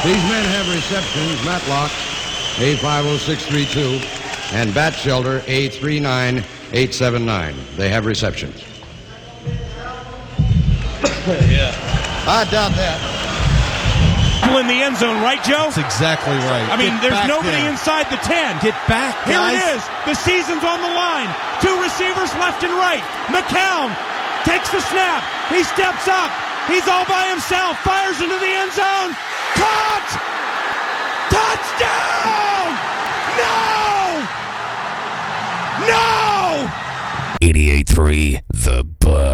These men have receptions, Matlock, A50632, and Bat Shelter, A39879. They have receptions. Yeah. I doubt that. In the end zone, right, Joe? That's exactly right. I mean, there's nobody inside the 10. Get back, guys. Here it is. The season's on the line. Two receivers left and right. McCown takes the snap. He steps up. He's all by himself. Fires into the end zone. Caught! Touchdown! No! No! 88.3 The